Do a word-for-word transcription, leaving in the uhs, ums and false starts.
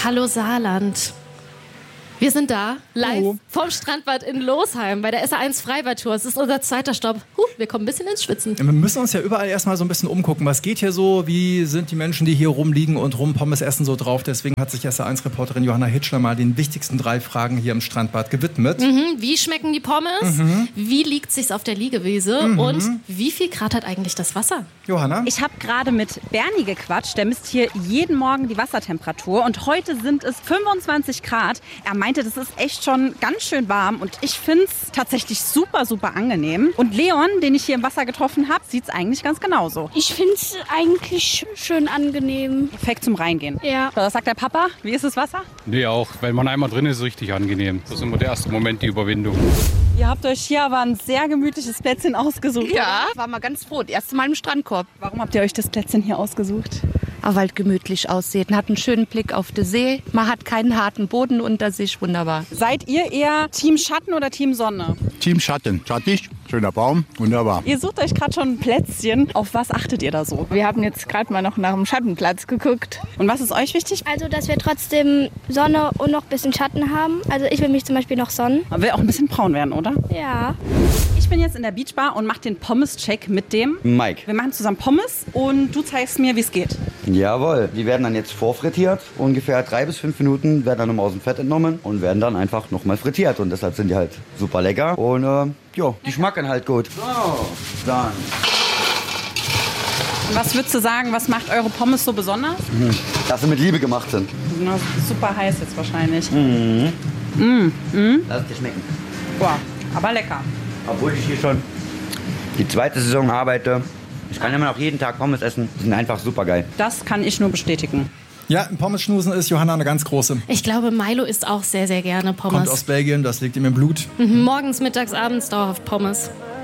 Hallo Saarland. Wir sind da, live oh. vom Strandbad in Losheim bei der S A eins Freibad-Tour. Es ist unser zweiter Stopp. Huh, wir kommen ein bisschen ins Schwitzen. Wir müssen uns ja überall erstmal so ein bisschen umgucken. Was geht hier so? Wie sind die Menschen, die hier rumliegen und rum Pommes essen, so drauf? Deswegen hat sich S A eins Reporterin Johanna Hitschler mal den wichtigsten drei Fragen hier im Strandbad gewidmet. Mhm. Wie schmecken die Pommes? Mhm. Wie liegt sich's auf der Liegewiese? Mhm. Und wie viel Grad hat eigentlich das Wasser? Johanna? Ich habe gerade mit Bernie gequatscht. Der misst hier jeden Morgen die Wassertemperatur. Und heute sind es fünfundzwanzig Grad. Er meinte, das ist echt schon ganz schön warm. Und ich finde es tatsächlich super, super angenehm. Und Leon, den ich hier im Wasser getroffen habe, sieht es eigentlich ganz genauso. Ich finde es eigentlich schön angenehm. Perfekt zum Reingehen. Ja. Was sagt der Papa? Wie ist das Wasser? Nee, auch. Wenn man einmal drin ist, ist es richtig angenehm. Das ist immer der erste Moment, die Überwindung. Ihr habt euch hier aber ein sehr gemütliches Plätzchen ausgesucht. Ja, war mal ganz froh. Das erste Mal im Strandkorb. Warum habt ihr euch das Plätzchen hier ausgesucht? Aber weil es gemütlich aussieht. Man hat einen schönen Blick auf den See. Man hat keinen harten Boden unter sich. Wunderbar. Seid ihr eher Team Schatten oder Team Sonne? Team Schatten. Schattig, schöner Baum, wunderbar. Ihr sucht euch gerade schon ein Plätzchen. Auf was achtet ihr da so? Wir haben jetzt gerade mal noch nach dem Schattenplatz geguckt. Und was ist euch wichtig? Also, dass wir trotzdem Sonne und noch ein bisschen Schatten haben. Also ich will mich zum Beispiel noch sonnen. Man will auch ein bisschen braun werden, oder? Ja. Ich bin jetzt in der Beachbar und mache den Pommes-Check mit dem Mike. Wir machen zusammen Pommes und du zeigst mir, wie es geht. Jawohl, die werden dann jetzt vorfrittiert. Ungefähr drei bis fünf Minuten werden dann nochmal aus dem Fett entnommen und werden dann einfach nochmal frittiert. Und deshalb sind die halt super lecker und äh, ja, die schmecken halt gut. So, dann. Was würdest du sagen, was macht eure Pommes so besonders? Mhm. Dass sie mit Liebe gemacht sind. Na, super heiß jetzt wahrscheinlich. Mhm. Mm, mm. Lass es dir schmecken. Boah, aber lecker. Obwohl ich hier schon die zweite Saison arbeite. Ich kann immer noch jeden Tag Pommes essen. Die sind einfach super geil. Das kann ich nur bestätigen. Ja, ein Pommes-Schnusen ist Johanna eine ganz große. Ich glaube, Milo isst auch sehr, sehr gerne Pommes. Kommt aus Belgien, das liegt ihm im Blut. Mhm. Morgens, mittags, abends dauerhaft Pommes.